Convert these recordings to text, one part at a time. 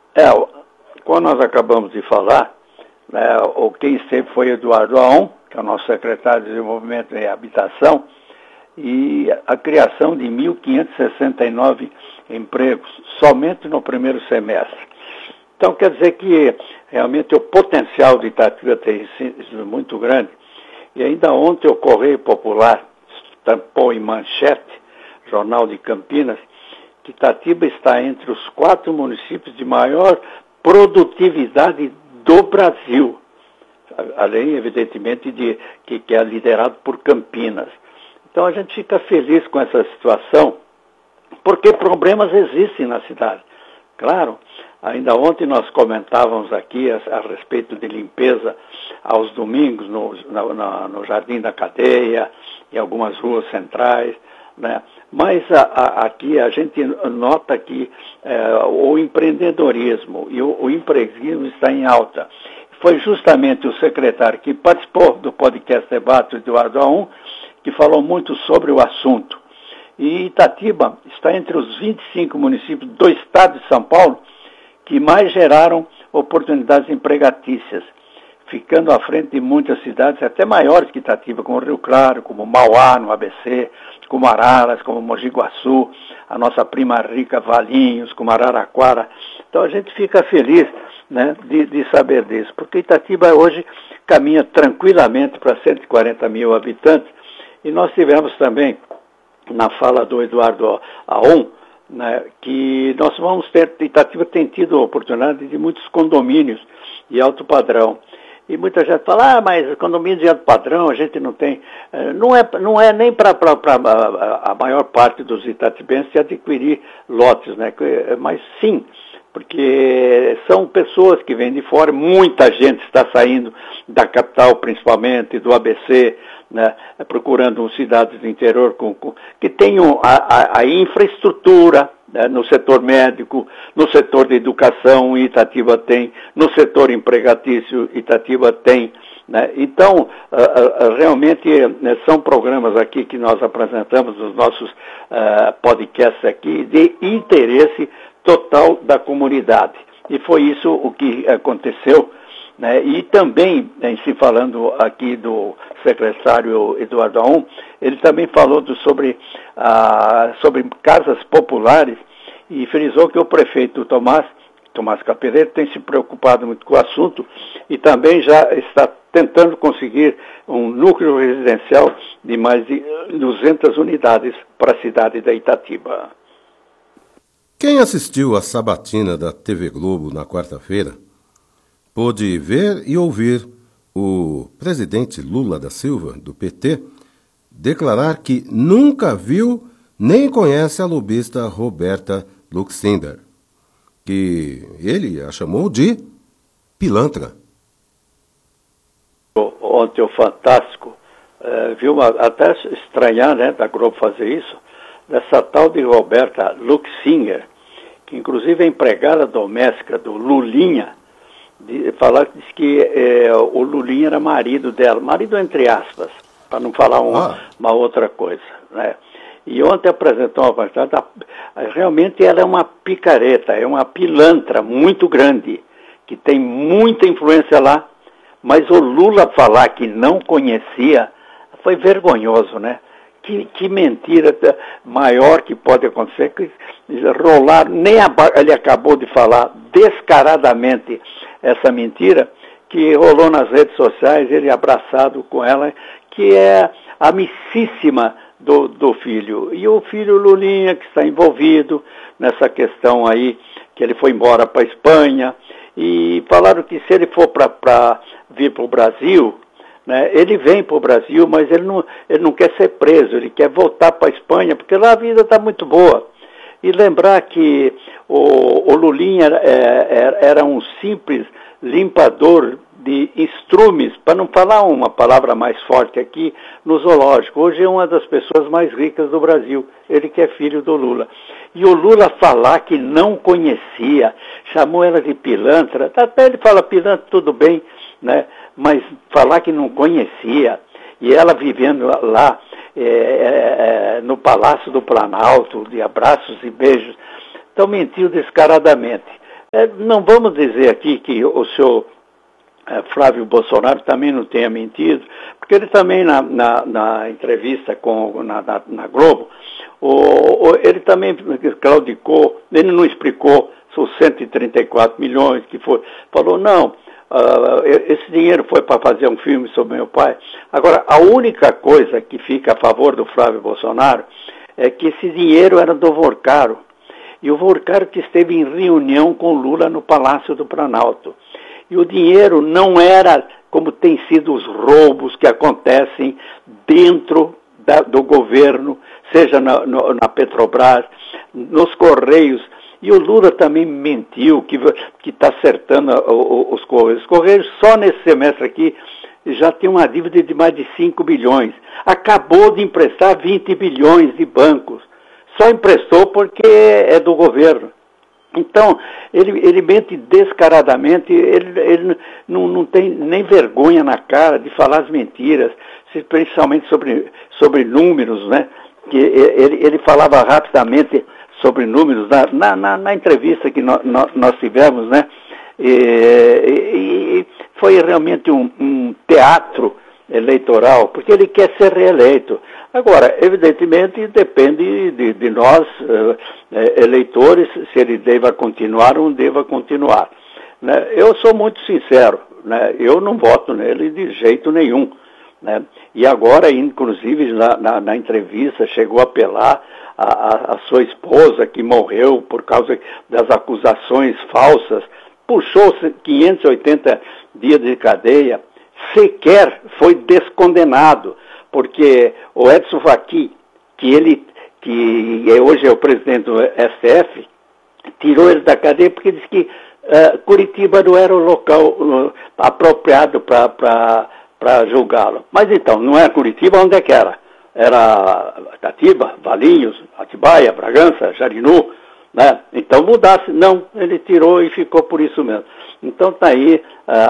É, quando nós acabamos de falar, né, quem sempre foi Eduardo Aon, que é o nosso secretário de Desenvolvimento e Habitação, e a criação de 1.569 empregos, somente no primeiro semestre. Então, quer dizer que realmente o potencial de Itatiba tem sido muito grande. E ainda ontem o Correio Popular estampou em manchete, Jornal de Campinas, que Itatiba está entre os 4 municípios de maior produtividade do Brasil. Além, evidentemente, de que é liderado por Campinas. Então a gente fica feliz com essa situação, porque problemas existem na cidade. Claro, ainda ontem nós comentávamos aqui a respeito de limpeza aos domingos no Jardim da Cadeia, em algumas ruas centrais, né? Mas aqui a gente nota que o empreendedorismo e o empreguismo está em alta. Foi justamente o secretário que participou do podcast debate, Eduardo Aon, que falou muito sobre o assunto. E Itatiba está entre os 25 municípios do estado de São Paulo que mais geraram oportunidades empregatícias, ficando à frente de muitas cidades, até maiores que Itatiba, como Rio Claro, como Mauá, no ABC, como Araras, como Mogi Guaçu, a nossa prima rica Valinhos, como Araraquara. Então a gente fica feliz, né, de saber disso, porque Itatiba hoje caminha tranquilamente para 140 mil habitantes, e nós tivemos também, na fala do Eduardo Aon, né, que nós vamos ter, Itatiba tem tido a oportunidade de muitos condomínios de alto padrão. E muita gente fala, mas condomínio de alto padrão a gente não tem. Não é nem para a maior parte dos itatibenses adquirir lotes, né? Mas sim, porque são pessoas que vêm de fora, muita gente está saindo da capital principalmente, do ABC, né, procurando cidades do interior que tenham a infraestrutura, né, no setor médico, no setor de educação, Itatiba tem, no setor empregatício, Itatiba tem. Né? Então, realmente, são programas aqui que nós apresentamos nos nossos podcasts aqui de interesse total da comunidade. E foi isso o que aconteceu. Né? E também, em se falando aqui do secretário Eduardo Aon, ele também falou sobre casas populares e frisou que o prefeito Tomás Capeleto tem se preocupado muito com o assunto e também já está tentando conseguir um núcleo residencial de mais de 200 unidades para a cidade da Itatiba. Quem assistiu à sabatina da TV Globo na quarta-feira pôde ver e ouvir o presidente Lula da Silva, do PT, declarar que nunca viu nem conhece a lobista Roberta Luxinder, que ele a chamou de pilantra. Ontem o Fantástico viu até estranhar, né, da Globo fazer isso, dessa tal de Roberta Luxinger, que inclusive é empregada doméstica do Lulinha, diz que o Lulinha era marido dela, marido entre aspas, para não falar uma outra coisa, né? E ontem apresentou uma partida, realmente ela é uma picareta, é uma pilantra muito grande, que tem muita influência lá, mas o Lula falar que não conhecia, foi vergonhoso, né? Que mentira maior que pode acontecer, que rolar, ele acabou de falar descaradamente essa mentira, que rolou nas redes sociais, ele abraçado com ela, que é amicíssima do filho. E o filho Lulinha, que está envolvido nessa questão aí, que ele foi embora para a Espanha, e falaram que se ele for para vir para o Brasil, né, ele vem para o Brasil, mas ele não quer ser preso, ele quer voltar para a Espanha, porque lá a vida está muito boa. E lembrar que o Lulinha era um simples limpador de estrumes, para não falar uma palavra mais forte aqui, no zoológico. Hoje é uma das pessoas mais ricas do Brasil, ele que é filho do Lula. E o Lula falar que não conhecia, chamou ela de pilantra, até ele fala pilantra, tudo bem, né? Mas falar que não conhecia, e ela vivendo lá no Palácio do Planalto, de abraços e beijos, então mentiu descaradamente. Não vamos dizer aqui que o senhor Flávio Bolsonaro também não tenha mentido, porque ele também na entrevista na Globo, ele também claudicou, ele não explicou os 134 milhões que foi, falou, não, esse dinheiro foi para fazer um filme sobre meu pai. Agora, a única coisa que fica a favor do Flávio Bolsonaro é que esse dinheiro era do Vorcaro, e o Vorcaro que esteve em reunião com Lula no Palácio do Planalto. E o dinheiro não era como tem sido os roubos que acontecem dentro do governo, seja na Petrobras, nos Correios. E o Lula também mentiu que está acertando os Correios. Os Correios só nesse semestre aqui já tem uma dívida de mais de 5 bilhões. Acabou de emprestar 20 bilhões de bancos. Só emprestou porque é do governo. Então, ele mente descaradamente, ele não tem nem vergonha na cara de falar as mentiras, principalmente sobre números, né? Que ele falava rapidamente sobre números na entrevista que nós tivemos, né? E foi realmente um teatro eleitoral, porque ele quer ser reeleito. Agora, evidentemente, depende de nós, eleitores, se ele deva continuar ou não deva continuar. Né? Eu sou muito sincero, né? Eu não voto nele de jeito nenhum. Né? E agora, inclusive, na entrevista, chegou a apelar a sua esposa, que morreu por causa das acusações falsas, puxou 580 dias de cadeia, sequer foi descondenado, porque o Edson Fachin, que hoje é o presidente do STF, tirou ele da cadeia porque disse que Curitiba não era o local apropriado para julgá-lo. Mas então, não era Curitiba, onde é que era? Era Itatiba, Valinhos, Atibaia, Bragança, Jarinu, né? Então mudasse. Não, ele tirou e ficou por isso mesmo. Então está aí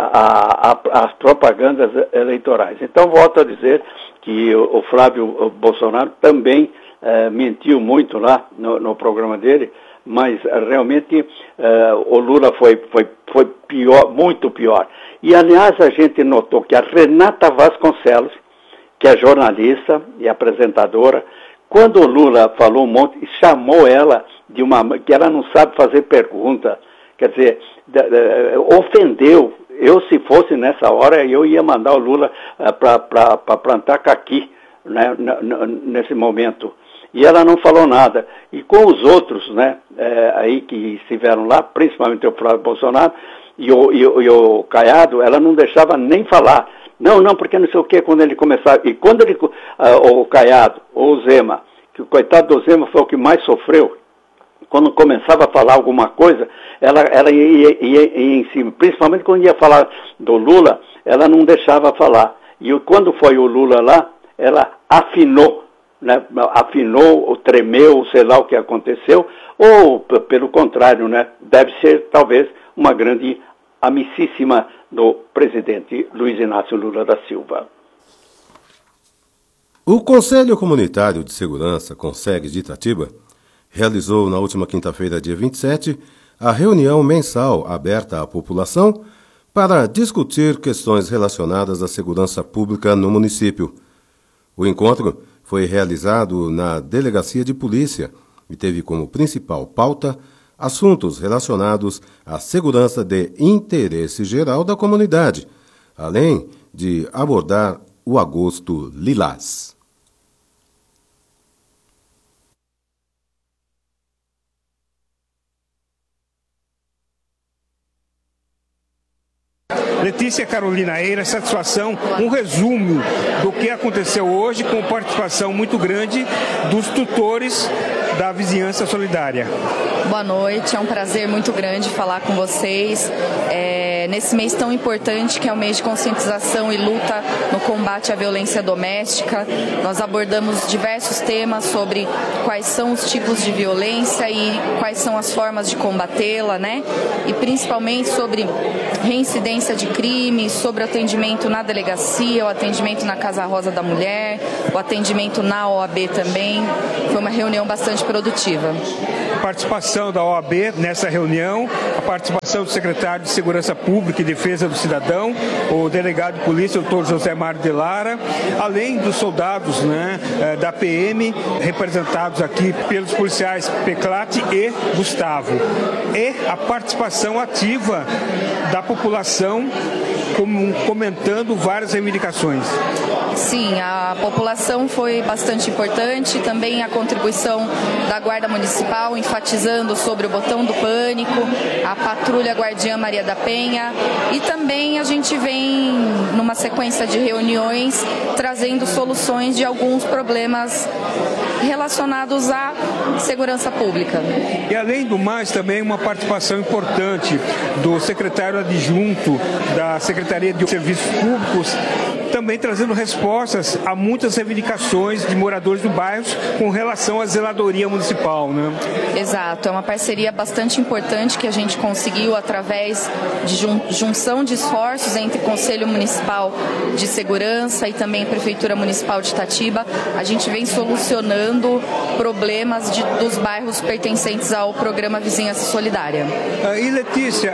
as propagandas eleitorais. Então volto a dizer que o Flávio Bolsonaro também mentiu muito lá no programa dele, mas realmente o Lula foi pior, muito pior. E aliás a gente notou que a Renata Vasconcelos, que é jornalista e apresentadora, quando o Lula falou um monte, chamou ela que ela não sabe fazer pergunta, quer dizer, ofendeu. Eu, se fosse nessa hora, eu ia mandar o Lula para plantar caqui, né, nesse momento. E ela não falou nada. E com os outros, né, aí que estiveram lá, principalmente o Flávio Bolsonaro e o Caiado, ela não deixava nem falar. Não, porque não sei o que, quando ele começava. E quando o Caiado, ou o Zema, que o coitado do Zema foi o que mais sofreu, quando começava a falar alguma coisa, ela ia em cima. Principalmente quando ia falar do Lula, ela não deixava falar. E quando foi o Lula lá, ela afinou, né? Afinou, ou tremeu, sei lá o que aconteceu, ou pelo contrário, né? Deve ser talvez uma grande amicíssima do presidente Luiz Inácio Lula da Silva. O Conselho Comunitário de Segurança, CONSEG de Itatiba, realizou na última quinta-feira, dia 27, a reunião mensal aberta à população para discutir questões relacionadas à segurança pública no município. O encontro foi realizado na Delegacia de Polícia e teve como principal pauta assuntos relacionados à segurança de interesse geral da comunidade, além de abordar o Agosto Lilás. Letícia Carolina Eira, satisfação, um resumo do que aconteceu hoje com participação muito grande dos tutores da Vizinhança Solidária. Boa noite, é um prazer muito grande falar com vocês. Nesse mês tão importante que é o mês de conscientização e luta no combate à violência doméstica, nós abordamos diversos temas sobre quais são os tipos de violência e quais são as formas de combatê-la, né? E principalmente sobre reincidência de crimes, sobre o atendimento na delegacia, o atendimento na Casa Rosa da Mulher, o atendimento na OAB também. Foi uma reunião bastante produtiva. participação da OAB nessa reunião, a participação do secretário de Segurança Pública e Defesa do Cidadão, o delegado de polícia, o doutor José Mário de Lara, além dos soldados, né, da PM, representados aqui pelos policiais Peclati e Gustavo. E a participação ativa da população comentando várias reivindicações. Sim, a população foi bastante importante, também a contribuição da Guarda Municipal, enfatizando sobre o botão do pânico, a Patrulha Guardiã Maria da Penha, e também a gente vem numa sequência de reuniões trazendo soluções de alguns problemas relacionados à segurança pública. E além do mais, também uma participação importante do secretário adjunto da Secretaria de Serviços Públicos, também trazendo respostas a muitas reivindicações de moradores do bairro com relação à zeladoria municipal, né? Exato, é uma parceria bastante importante que a gente conseguiu através de junção de esforços entre Conselho Municipal de Segurança e também Prefeitura Municipal de Itatiba. A gente vem solucionando problemas dos bairros pertencentes ao programa Vizinhança Solidária. E Letícia,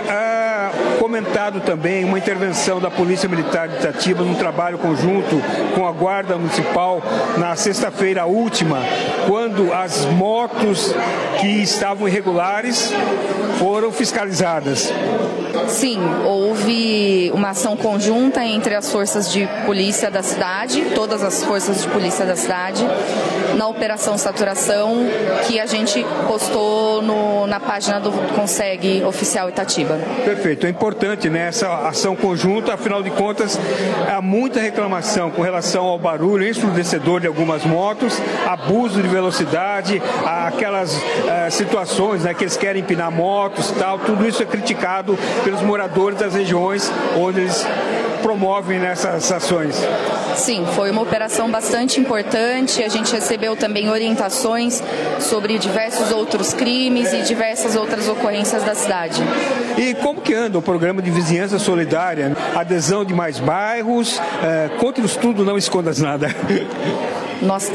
comentado também uma intervenção da Polícia Militar de Itatiba num trabalho conjunto com a Guarda Municipal na sexta-feira última, quando as motos que estavam irregulares foram fiscalizadas. Sim, houve uma ação conjunta entre as forças de polícia da cidade, todas as forças de polícia da cidade, na Operação Saturação, que a gente postou na página do Conseg Oficial Itatiba. Perfeito, é importante, né, essa ação conjunta, afinal de contas, há muita reclamação com relação ao barulho ensurdecedor de algumas motos, abuso de velocidade, aquelas situações, né, que eles querem empinar motos, tal, tudo isso é criticado pelos moradores das regiões onde eles promovem nessas ações. Sim, foi uma operação bastante importante. A gente recebeu também orientações sobre diversos outros crimes e diversas outras ocorrências da cidade. E como que anda o programa de vizinhança solidária? Adesão de mais bairros? Conte-nos tudo, não escondas nada. Nós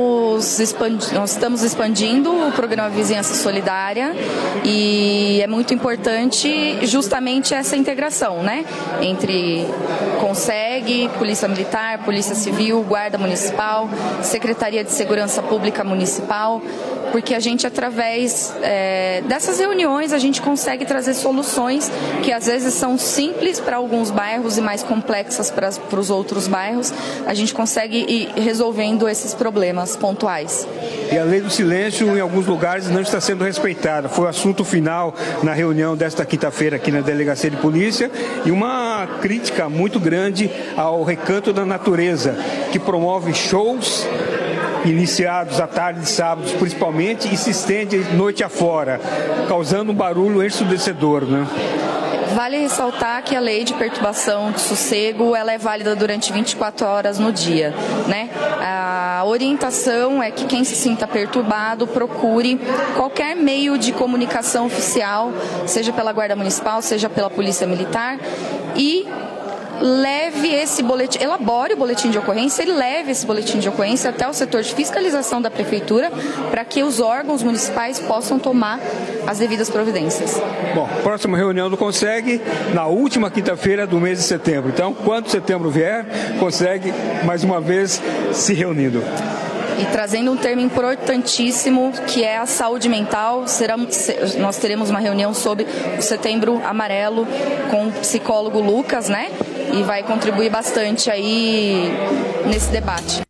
estamos expandindo o programa Vizinhança Solidária e é muito importante justamente essa integração, né? Entre Conseg, Polícia Militar, Polícia Civil, Guarda Municipal, Secretaria de Segurança Pública Municipal, porque a gente, através dessas reuniões, a gente consegue trazer soluções que às vezes são simples para alguns bairros e mais complexas para os outros bairros. A gente consegue ir resolvendo esses problemas pontuais. E a lei do silêncio, em alguns lugares, não está sendo respeitada. Foi o assunto final na reunião desta quinta-feira aqui na Delegacia de Polícia e uma crítica muito grande ao Recanto da Natureza, que promove shows iniciados à tarde de sábados, principalmente, e se estende noite afora, causando um barulho ensurdecedor, né? Vale ressaltar que a lei de perturbação de sossego ela é válida durante 24 horas no dia, né? A orientação é que quem se sinta perturbado procure qualquer meio de comunicação oficial, seja pela Guarda Municipal, seja pela Polícia Militar, e leve esse boletim, elabore o boletim de ocorrência e leve esse boletim de ocorrência até o setor de fiscalização da Prefeitura para que os órgãos municipais possam tomar as devidas providências. Bom, próxima reunião do Conseg na última quinta-feira do mês de setembro. Então, quando setembro vier, Conseg mais uma vez se reunindo. E trazendo um termo importantíssimo, que é a saúde mental, nós teremos uma reunião sobre o Setembro Amarelo com o psicólogo Lucas, né? E vai contribuir bastante aí nesse debate.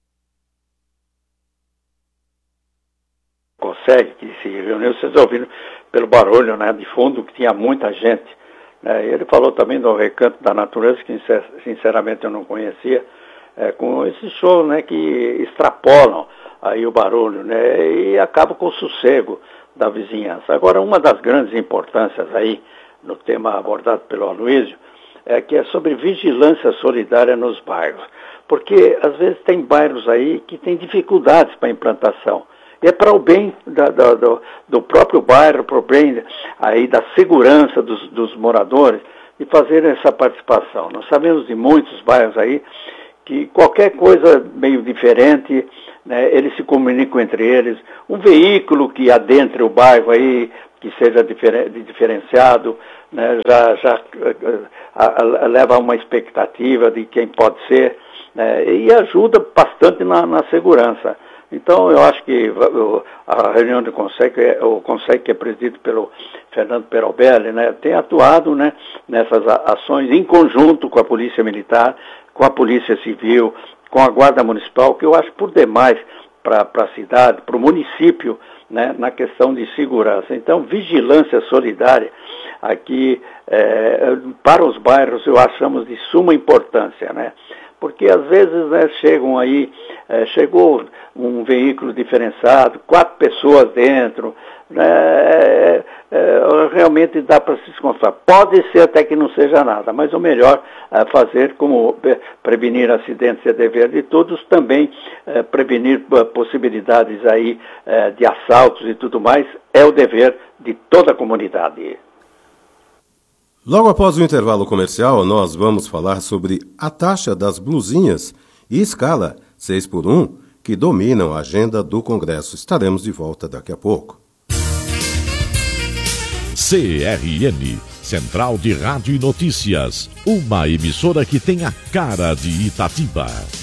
Conseg, que se reuniu, vocês ouviram pelo barulho, né, de fundo, que tinha muita gente. Né? Ele falou também do Recanto da Natureza, que sinceramente eu não conhecia, com esses shows, né, que extrapolam aí o barulho, né, e acabam com o sossego da vizinhança. Agora, uma das grandes importâncias aí no tema abordado pelo Aloysio que é sobre vigilância solidária nos bairros, porque às vezes tem bairros aí que têm dificuldades para a implantação. E é para o bem do próprio bairro, para o bem aí da segurança dos moradores, de fazer essa participação. Nós sabemos de muitos bairros aí que qualquer coisa meio diferente né, eles se comunicam entre eles, um veículo que adentre o bairro aí, que seja diferenciado, né, já leva a uma expectativa de quem pode ser, né, e ajuda bastante na segurança. Então, eu acho que a reunião do Conselho, o Conselho que é presidido pelo Fernando Perobelli, né, tem atuado, né, nessas ações em conjunto com a Polícia Militar, com a Polícia Civil, com a Guarda Municipal, que eu acho por demais para a cidade, para o município, né, na questão de segurança. Então, vigilância solidária aqui para os bairros eu achamos de suma importância, né? Porque às vezes, né, chegou um veículo diferenciado, 4 pessoas dentro, né, realmente dá para se desconfiar. Pode ser até que não seja nada, mas o melhor é fazer, como prevenir acidentes é dever de todos, também prevenir possibilidades aí de assaltos e tudo mais, é o dever de toda a comunidade. Logo após o intervalo comercial, nós vamos falar sobre a taxa das blusinhas e escala 6x1 que dominam a agenda do Congresso. Estaremos de volta daqui a pouco. CRN, Central de Rádio e Notícias, uma emissora que tem a cara de Itatiba.